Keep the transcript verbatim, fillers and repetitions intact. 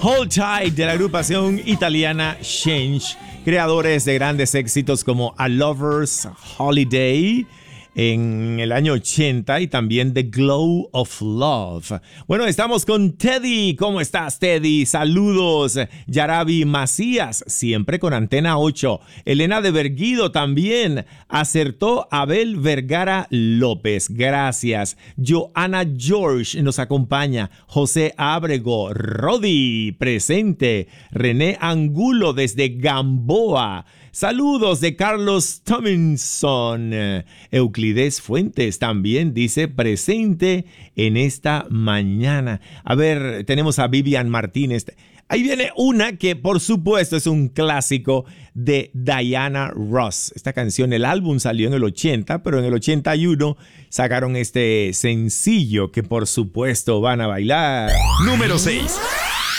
Hold Tight de la agrupación italiana Change, creadores de grandes éxitos como A Lover's Holiday en el año ochenta y también The Glow of Love. Bueno, estamos con Teddy. ¿Cómo estás, Teddy? Saludos. Yarabi Macías, siempre con Antena ocho. Elena de Berguido también. Acertó Abel Vergara López. Gracias. Joana George nos acompaña. José Ábrego. Rodi, presente. René Angulo desde Gamboa. Saludos de Carlos Tomlinson. Euclides Fuentes también dice presente en esta mañana. A ver, tenemos a Vivian Martínez. Ahí viene una que por supuesto es un clásico de Diana Ross. Esta canción, el álbum salió en el ochenta, pero en el ochenta y uno sacaron este sencillo que por supuesto van a bailar. Número seis.